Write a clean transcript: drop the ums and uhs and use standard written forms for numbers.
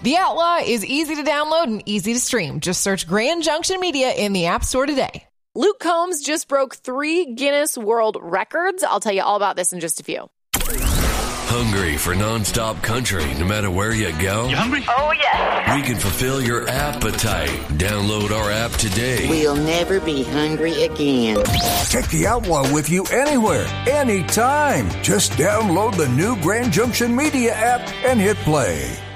The Outlaw is easy to download and easy to stream. Just search Grand Junction Media in the App Store today. Luke Combs just broke 3 Guinness World Records. I'll tell you all about this in just a few. Hungry for nonstop country no matter where you go? You hungry? Oh, yes. We can fulfill your appetite. Download our app today. We'll never be hungry again. Take the Outlaw with you anywhere, anytime. Just download the new Grand Junction Media app and hit play.